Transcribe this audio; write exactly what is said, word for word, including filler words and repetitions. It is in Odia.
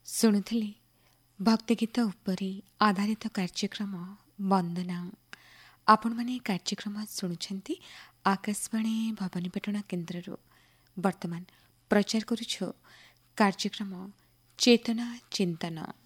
ଶୁଣୁଥିଲି ଭକ୍ତିଗୀତ ଉପରେ ଆଧାରିତ କାର୍ଯ୍ୟକ୍ରମ ବନ୍ଦନା। ଆପଣମାନେ ଏହି କାର୍ଯ୍ୟକ୍ରମ ଶୁଣୁଛନ୍ତି ଆକାଶବାଣୀ ଭବାନୀପାଟଣା କେନ୍ଦ୍ରରୁ। ବର୍ତ୍ତମାନ ପ୍ରଚାର କରୁଛୁ କାର୍ଯ୍ୟକ୍ରମ ଚେତନା ଚିନ୍ତନ।